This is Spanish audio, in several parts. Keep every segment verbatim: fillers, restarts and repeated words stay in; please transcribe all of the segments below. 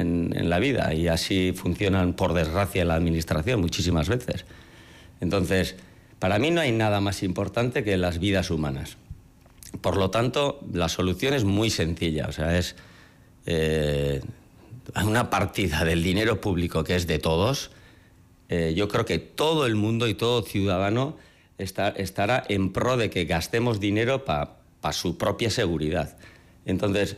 en, en la vida, y así funcionan, por desgracia, la administración muchísimas veces. Entonces, para mí no hay nada más importante que las vidas humanas. Por lo tanto, la solución es muy sencilla, o sea, es eh, una partida del dinero público que es de todos. Eh, yo creo que todo el mundo y todo ciudadano está, estará en pro de que gastemos dinero para pa su propia seguridad. Entonces,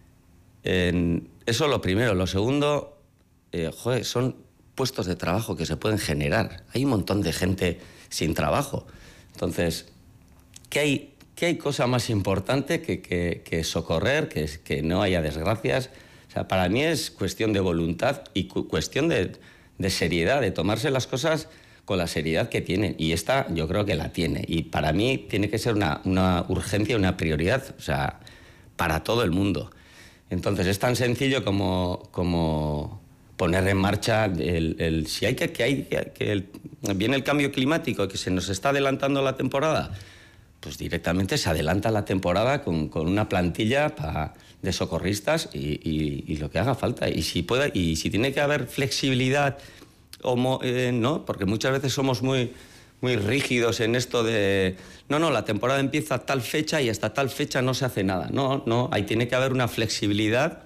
eh, eso es lo primero. Lo segundo, eh, joder, son puestos de trabajo que se pueden generar. Hay un montón de gente sin trabajo. Entonces, ¿qué hay? ¿Qué hay cosa más importante que, que, que socorrer, que, que no haya desgracias? O sea, para mí es cuestión de voluntad y cu cuestión de, de seriedad, de tomarse las cosas con la seriedad que tienen. Y esta yo creo que la tiene. Y para mí tiene que ser una, una urgencia, una prioridad, o sea, para todo el mundo. Entonces es tan sencillo como, como poner en marcha el, el si hay que, que, hay, que el, viene el cambio climático, que se nos está adelantando la temporada, pues directamente se adelanta la temporada con, con una plantilla pa, de socorristas y, y, y lo que haga falta. Y si, puede, y si tiene que haber flexibilidad, o mo, eh, ¿no? Porque muchas veces somos muy, muy rígidos en esto de... No, no, la temporada empieza a tal fecha y hasta tal fecha no se hace nada. No, no, ahí tiene que haber una flexibilidad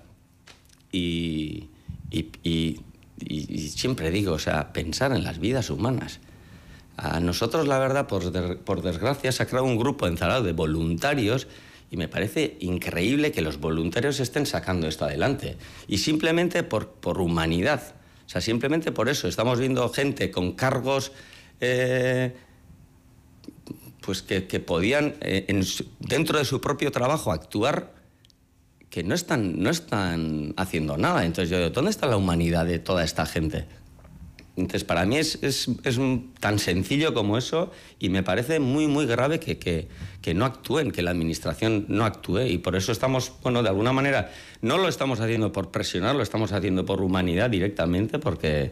y, y, y, y siempre digo, o sea, pensar en las vidas humanas. A nosotros, la verdad, por, de, por desgracia, se ha creado un grupo en Zarauz de voluntarios y me parece increíble que los voluntarios estén sacando esto adelante. Y simplemente por, por humanidad. O sea, simplemente por eso. Estamos viendo gente con cargos eh, pues que, que podían, eh, en su, dentro de su propio trabajo, actuar, que no están, no están haciendo nada. Entonces yo digo, ¿dónde está la humanidad de toda esta gente? Entonces, para mí es, es, es un, tan sencillo como eso y me parece muy, muy grave que, que, que no actúen, que la administración no actúe. Y por eso estamos, bueno, de alguna manera, no lo estamos haciendo por presionar, lo estamos haciendo por humanidad directamente, porque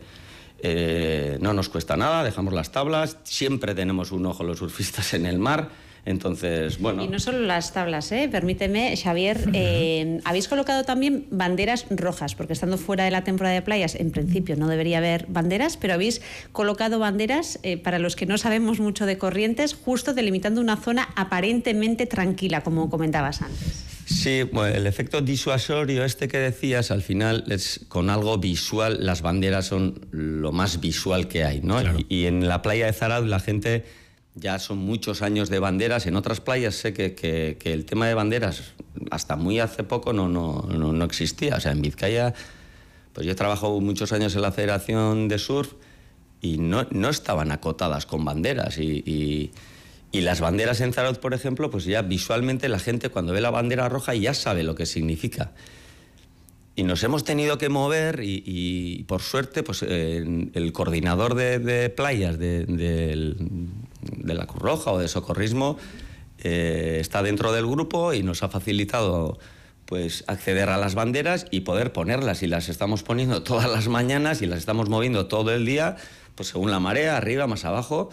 eh, no nos cuesta nada, dejamos las tablas, siempre tenemos un ojo los surfistas en el mar. Entonces, bueno... Y no solo las tablas, ¿eh? Permíteme, Xavier, eh, habéis colocado también banderas rojas, porque estando fuera de la temporada de playas, en principio no debería haber banderas, pero habéis colocado banderas, eh, para los que no sabemos mucho de corrientes, justo delimitando una zona aparentemente tranquila, como comentabas antes. Sí, bueno, el efecto disuasorio este que decías, al final, es con algo visual, las banderas son lo más visual que hay, ¿no? Claro. Y, y en la playa de Zarauz la gente... Ya son muchos años de banderas. En otras playas sé que, que, que el tema de banderas hasta muy hace poco no, no, no, no existía. O sea, en Vizcaya, pues yo he trabajado muchos años en la Federación de Surf y no, no estaban acotadas con banderas. Y, y, y las banderas en Zarauz, por ejemplo, pues ya visualmente la gente cuando ve la bandera roja ya sabe lo que significa. Y nos hemos tenido que mover y, y por suerte, pues eh, el coordinador de, de playas de, de, de la Cruz Roja o de socorrismo eh, está dentro del grupo y nos ha facilitado pues acceder a las banderas y poder ponerlas. Y las estamos poniendo todas las mañanas y las estamos moviendo todo el día, pues según la marea, arriba, más abajo.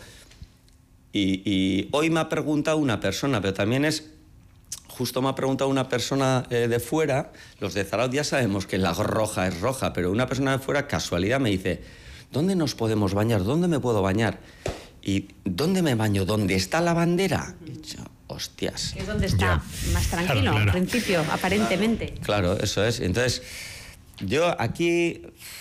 Y, y hoy me ha preguntado una persona, pero también es... Justo me ha preguntado una persona eh, de fuera, los de Zarauz ya sabemos que la roja es roja, pero una persona de fuera, casualidad, me dice, ¿dónde nos podemos bañar? ¿Dónde me puedo bañar? ¿Y dónde me baño? ¿Dónde está la bandera? He dicho, hostias. Que es donde está ya. Más tranquilo, claro, claro. En principio, aparentemente. Claro, claro, eso es. Entonces, yo aquí...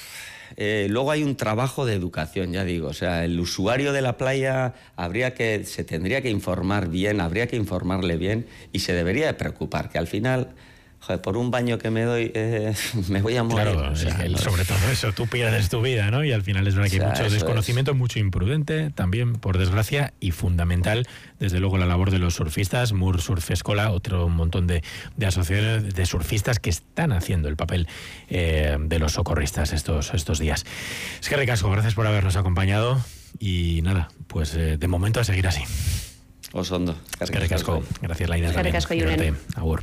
Eh, luego hay un trabajo de educación, ya digo, o sea, el usuario de la playa habría que, se tendría que informar bien, habría que informarle bien y se debería de preocupar, que al final, joder, por un baño que me doy, eh, me voy a morir. Claro, o sea, es que, sobre todo eso, tú pierdes tu vida, ¿no? Y al final es verdad que o sea, hay mucho desconocimiento, es. mucho imprudente también, por desgracia, y fundamental, desde luego, la labor de los surfistas, Mur Surf Escola, otro montón de, de asociaciones de surfistas que están haciendo el papel eh, de los socorristas estos, estos días. Es que ricasco, gracias por habernos acompañado y nada, pues eh, de momento a seguir así. Osondo. Es que ricasco, gracias Laida. Es que ricasco, Julen. Agur.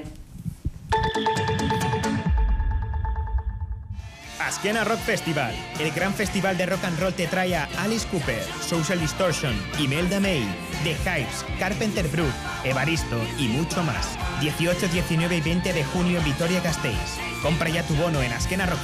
Askena Rock Festival, el gran festival de rock and roll te trae a Alice Cooper, Social Distortion, Imelda May, The Hives, Carpenter Brut, Evaristo y mucho más. dieciocho, diecinueve y veinte de junio en Vitoria-Gasteiz. Compra ya tu bono en askena rock